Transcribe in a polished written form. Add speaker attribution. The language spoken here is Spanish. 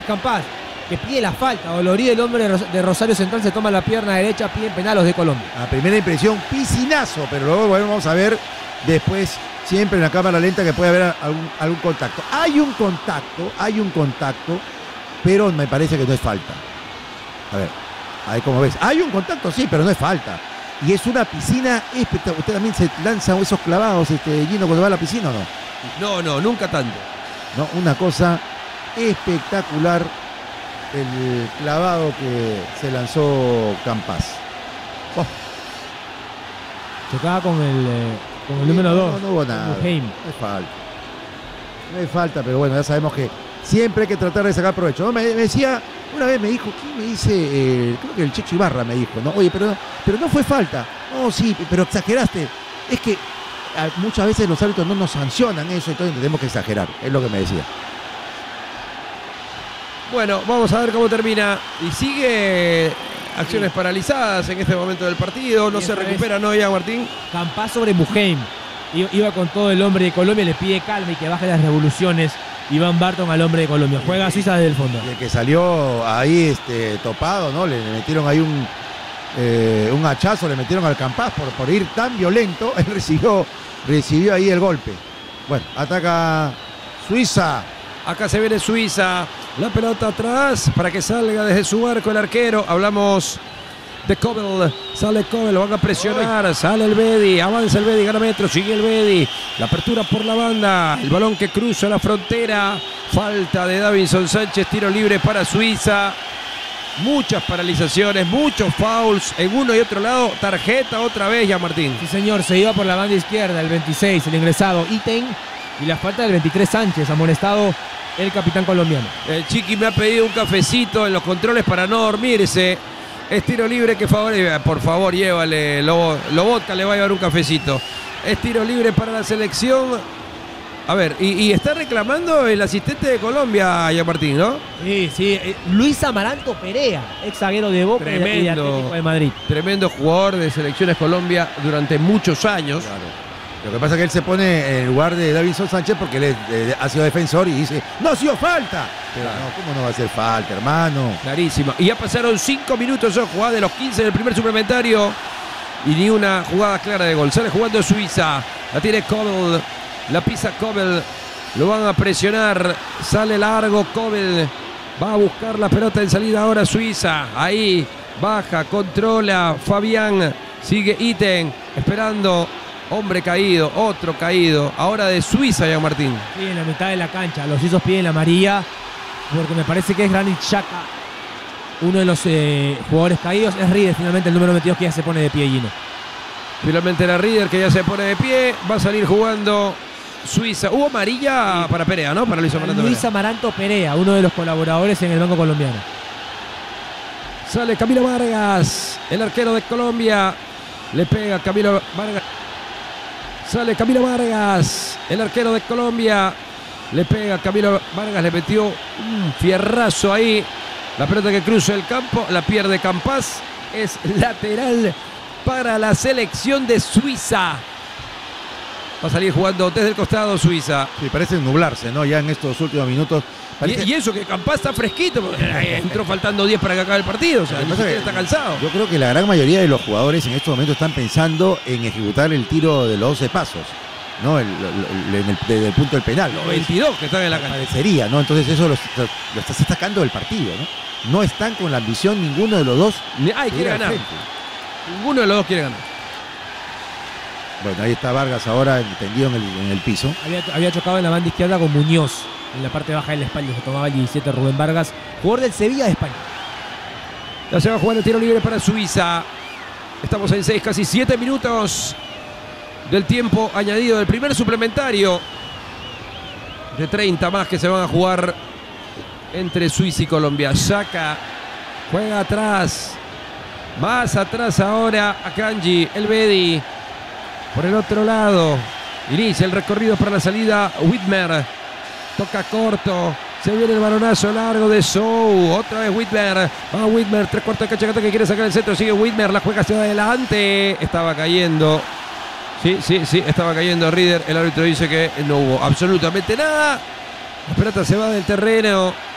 Speaker 1: Campas, que pide la falta, doloría el hombre de Rosario Central, se toma la pierna derecha, piden penal los de Colombia.
Speaker 2: A primera impresión, piscinazo, pero luego bueno, vamos a ver después, siempre en la cámara lenta, que puede haber algún contacto. Hay un contacto, pero me parece que no es falta. A ver, ahí como ves, hay un contacto, sí, pero no es falta. Y es una piscina espectacular. ¿Usted también se lanza esos clavados, Gino, cuando va a la piscina o no?
Speaker 3: No, nunca tanto.
Speaker 2: No, una cosa espectacular el clavado que se lanzó Campas. Oh.
Speaker 1: Chocaba con el número 2.
Speaker 2: No hubo nada. No es falta, pero bueno, ya sabemos que siempre hay que tratar de sacar provecho. ¿No? Me decía, una vez me dijo, ¿quién me dice? Creo que el Checho Ibarra me dijo, ¿no? Oye, pero no fue falta. No, sí, pero exageraste. Es que muchas veces los árbitros no nos sancionan eso, entonces tenemos que exagerar. Es lo que me decía.
Speaker 3: Bueno, vamos a ver cómo termina. Y sigue acciones paralizadas en este momento del partido. No se recupera, ¿no, ya, Martín?
Speaker 1: Campas sobre Muheim. Iba con todo el hombre de Colombia, le pide calma y que baje las revoluciones. Iván Barton al hombre de Colombia. Juega Suiza desde el fondo.
Speaker 2: Y el que salió ahí topado, ¿no? Le metieron ahí un hachazo, le metieron al Campas por ir tan violento. Él recibió ahí el golpe. Bueno, ataca Suiza.
Speaker 3: Acá se viene Suiza. La pelota atrás para que salga desde su arco el arquero. Hablamos de Kobel. Sale Kobel, lo van a presionar. Sale el Bedi, avanza el Bedi, gana metro, sigue el Bedi. La apertura por la banda. El balón que cruza la frontera. Falta de Davinson Sánchez, tiro libre para Suiza. Muchas paralizaciones, muchos fouls en uno y otro lado. Tarjeta otra vez ya, Martín.
Speaker 1: Sí, señor, se iba por la banda izquierda el 26, el ingresado Iten. Y la falta del 23 Sánchez, amonestado el capitán colombiano.
Speaker 3: El Chiqui me ha pedido un cafecito en los controles para no dormirse. Es tiro libre que favorece. Por favor, llévale, Lobotka le va a llevar un cafecito. Es tiro libre para la selección. A ver, y está reclamando el asistente de Colombia, ya Martín, ¿no?
Speaker 1: Sí, Luis Amaranto Perea, ex zaguero de Boca y de Atlético de Madrid.
Speaker 3: Tremendo jugador de Selecciones Colombia durante muchos años.
Speaker 2: Claro. Lo que pasa es que él se pone en lugar de Davinson Sánchez porque él ha sido defensor y dice, ¡no ha sido falta! Pero no, ¿cómo no va a ser falta, hermano?
Speaker 3: Clarísima. Y ya pasaron 5 minutos de jugada de los 15 del primer suplementario. Y ni una jugada clara de gol. Sale jugando Suiza. La tiene Kobel. La pisa Kobel. Lo van a presionar. Sale largo Kobel. Va a buscar la pelota en salida ahora Suiza. Ahí. Baja. Controla. Fabián. Sigue Iten. Esperando. Hombre caído, otro caído. Ahora de Suiza, ya Martín.
Speaker 1: Sí, en la mitad de la cancha. Los suizos piden la amarilla porque me parece que es Granit Xhaka, uno de los jugadores caídos. Es Rieder, finalmente, el número 22 que ya se pone de pie, Gino.
Speaker 3: Finalmente era Rieder que ya se pone de pie. Va a salir jugando Suiza. Hubo amarilla para Perea, ¿no? Para Luis Amaranto Perea.
Speaker 1: Luis Amaranto Perea, uno de los colaboradores en el banco colombiano.
Speaker 3: Sale Camilo Vargas, el arquero de Colombia. Le pega Camilo Vargas. Sale Camilo Vargas, el arquero de Colombia. Le pega Camilo Vargas, le metió un fierrazo ahí. La pelota que cruza el campo, la pierde Campas. Es lateral para la selección de Suiza. Va a salir jugando desde el costado Suiza.
Speaker 2: Sí, parece nublarse, ¿no? Ya en estos últimos minutos.
Speaker 3: Y eso que Campas está fresquito, porque entró faltando 10 para que acabe el partido. O sea, ni siquiera está cansado.
Speaker 2: Yo creo que la gran mayoría de los jugadores en estos momentos están pensando en ejecutar el tiro de los 12 pasos, ¿no? Desde el punto del penal.
Speaker 3: Los 22 que están en la cancha.
Speaker 2: Parecería, ¿no? Entonces eso lo está sacando del partido, ¿no? No están con la ambición ninguno de los dos.
Speaker 3: Quiere ganar. Ninguno de los dos quiere ganar.
Speaker 2: Bueno, ahí está Vargas ahora tendido en el piso.
Speaker 1: Había chocado en la banda izquierda con Muñoz. En la parte baja de la espalda se tomaba el 17 Rubén Vargas, jugador del Sevilla de España.
Speaker 3: Ya se va a jugar el tiro libre para Suiza. Estamos en 6, casi 7 minutos del tiempo añadido del primer suplementario. De 30 más que se van a jugar entre Suiza y Colombia. Xhaka juega atrás. Más atrás ahora Akanji, el Bedi. Por el otro lado. Inicia el recorrido para la salida Widmer. Toca corto. Se viene el balonazo largo de Sou. Otra vez Widmer. Va Widmer. 3/4 de cancha que quiere sacar el centro. Sigue Widmer. La juega hacia adelante. Estaba cayendo. Sí. Estaba cayendo Rieder. El árbitro dice que no hubo absolutamente nada. La pelota se va del terreno.